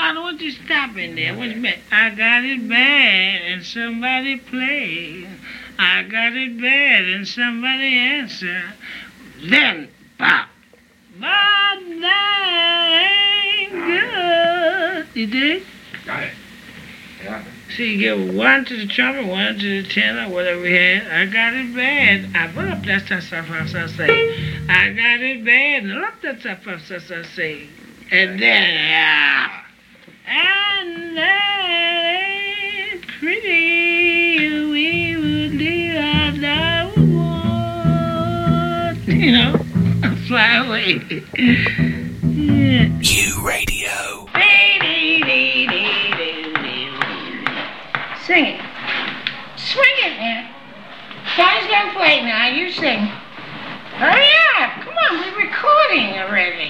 I don't want you stopping there. What's bad? I got it bad and somebody play. I got it bad and somebody answer. Then pop. But that ain't good. You dig? Got it. Yeah. See, you give one to the trumpet, one to the tenor, whatever we had. I got it bad. I put up that stuff I say. I got it bad. And up that stuff I say. And then, and that ain't pretty. We would do I want. You know, fly away. Yeah. U Radio. Sing it. Swing it, man. Guys, don't play now. You sing. Hurry up. Come on, we're recording already.